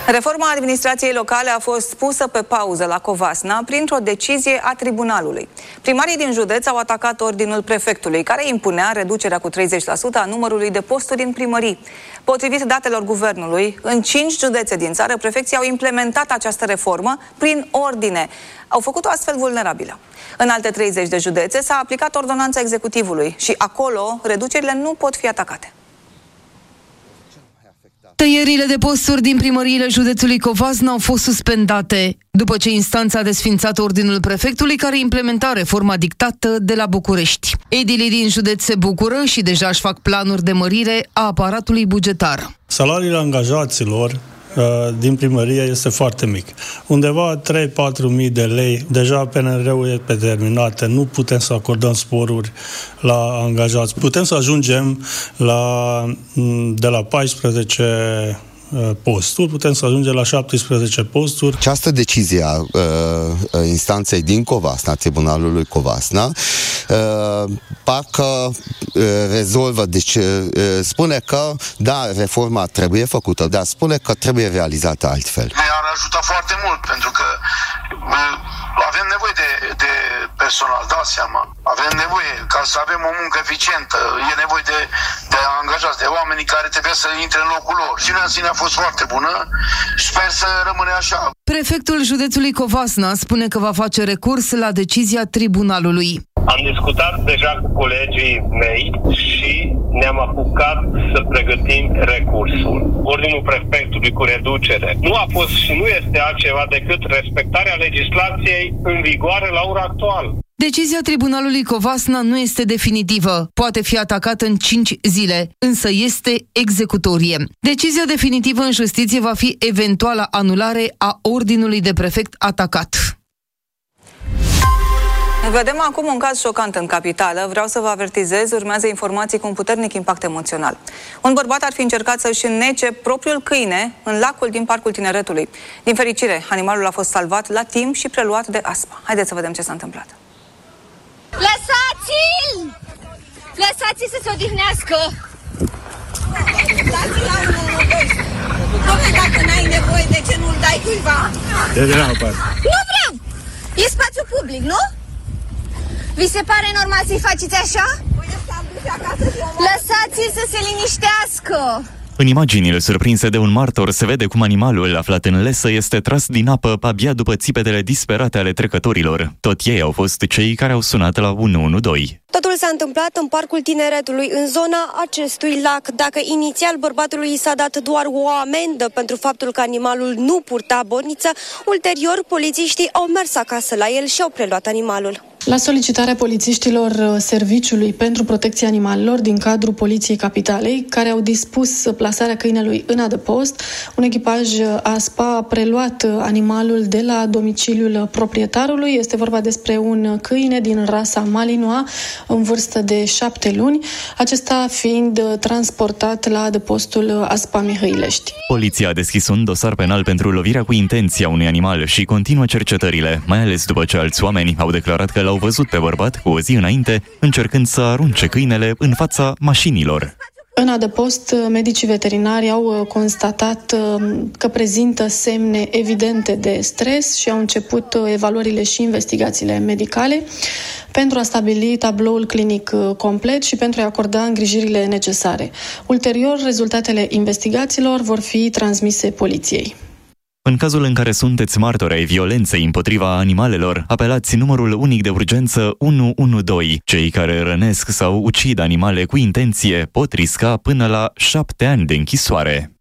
Reforma administrației locale a fost pusă pe pauză la Covasna printr-o decizie a tribunalului. Primarii din județ au atacat ordinul prefectului, care impunea reducerea cu 30% a numărului de posturi în primării. Potrivit datelor guvernului, în 5 județe din țară, prefecții au implementat această reformă prin ordine. Au făcut-o astfel vulnerabilă. În alte 30 de județe s-a aplicat ordonanța executivului și acolo reducerile nu pot fi atacate. Tăierile de posturi din primăriile județului Covasna au fost suspendate după ce instanța a desființat ordinul prefectului care implementa reforma dictată de la București. Edilii din județ se bucură și deja își fac planuri de mărire a aparatului bugetar. Salariile angajaților din primărie este foarte mic. Undeva 3-4 mii de lei, deja PNR-ul e determinat, nu putem să acordăm sporuri la angajați. Putem să ajungem de la 14 posturi, putem să ajungem la 17 posturi. Această decizie a instanței din Covasna, Tribunalului Covasna, parcă rezolvă, deci spune că, da, reforma trebuie făcută, dar spune că trebuie realizată altfel. Ne-ar ajuta foarte mult, pentru că avem nevoie de personal, dați seama. Avem nevoie, ca să avem o muncă eficientă, e nevoie de angajați, de oamenii care trebuie să intre în locul lor. Și în sine a fost foarte bună și sper să rămâne așa. Prefectul județului Covasna spune că va face recurs la decizia tribunalului. Am discutat deja cu colegii mei și ne-am apucat să pregătim recursul. Ordinul prefectului cu reducere nu a fost și nu este altceva decât respectarea legislației în vigoare la ora actuală. Decizia Tribunalului Covasna nu este definitivă. Poate fi atacată în 5 zile, însă este executorie. Decizia definitivă în justiție va fi eventuala anulare a ordinului de prefect atacat. Vedem acum un caz șocant în capitală. Vreau să vă avertizez, urmează informații cu un puternic impact emoțional. Un bărbat ar fi încercat să-și înnece propriul câine în lacul din Parcul Tineretului. Din fericire, animalul a fost salvat la timp și preluat de ASPA. Haideți să vedem ce s-a întâmplat. Lăsați-l! Lăsați-l să se odihnească! Dați-l la 112. Dom'le, dacă n-ai nevoie, de ce nu-l dai cuiva? Nu vreau! E spațiu public, nu? Vi se pare normal să-i faceți așa? Lăsați-l să se liniștească! În imaginile surprinse de un martor se vede cum animalul aflat în lesă este tras din apă abia după țipetele disperate ale trecătorilor. Tot ei au fost cei care au sunat la 112. Totul s-a întâmplat în Parcul Tineretului, în zona acestui lac. Dacă inițial bărbatului i s-a dat doar o amendă pentru faptul că animalul nu purta borniță, ulterior polițiștii au mers acasă la el și au preluat animalul. La solicitarea polițiștilor Serviciului pentru Protecția Animalelor din cadrul Poliției Capitalei, care au dispus plasarea câinelui în adăpost, un echipaj ASPA a preluat animalul de la domiciliul proprietarului. Este vorba despre un câine din rasa Malinois, în vârstă de 7 luni, acesta fiind transportat la adăpostul ASPA Mihăilești. Poliția a deschis un dosar penal pentru lovirea cu intenția unui animal și continuă cercetările, mai ales după ce alți oameni au declarat că l-au văzut pe bărbat cu o zi înainte, încercând să arunce câinele în fața mașinilor. În adăpost, medicii veterinari au constatat că prezintă semne evidente de stres și au început evaluările și investigațiile medicale pentru a stabili tabloul clinic complet și pentru a acorda îngrijirile necesare. Ulterior, rezultatele investigațiilor vor fi transmise poliției. În cazul în care sunteți martori ai violenței împotriva animalelor, apelați numărul unic de urgență 112. Cei care rănesc sau ucid animale cu intenție pot risca până la 7 ani de închisoare.